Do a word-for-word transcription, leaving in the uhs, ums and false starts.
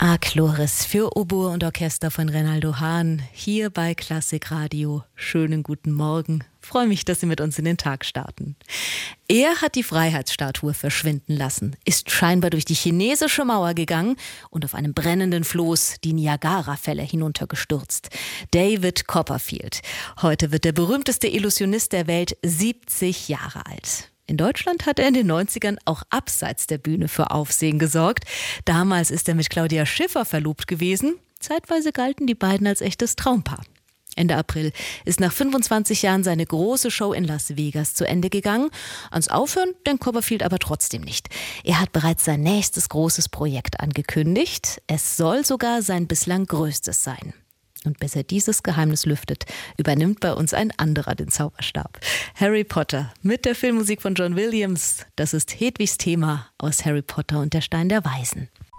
A-Chloris für Oboe und Orchester von Renaldo Hahn, hier bei Klassik Radio. Schönen guten Morgen. Freue mich, dass Sie mit uns in den Tag starten. Er hat die Freiheitsstatue verschwinden lassen, ist scheinbar durch die chinesische Mauer gegangen und auf einem brennenden Floß die Niagara-Fälle hinuntergestürzt. David Copperfield. Heute wird der berühmteste Illusionist der Welt siebzig Jahre alt. In Deutschland hat er in den neunzigern auch abseits der Bühne für Aufsehen gesorgt. Damals ist er mit Claudia Schiffer verlobt gewesen. Zeitweise galten die beiden als echtes Traumpaar. Ende April ist nach fünfundzwanzig Jahren seine große Show in Las Vegas zu Ende gegangen. Ans Aufhören denkt Copperfield aber trotzdem nicht. Er hat bereits sein nächstes großes Projekt angekündigt. Es soll sogar sein bislang größtes sein. Und bis er dieses Geheimnis lüftet, übernimmt bei uns ein anderer den Zauberstab. Harry Potter mit der Filmmusik von John Williams. Das ist Hedwigs Thema aus Harry Potter und der Stein der Weisen.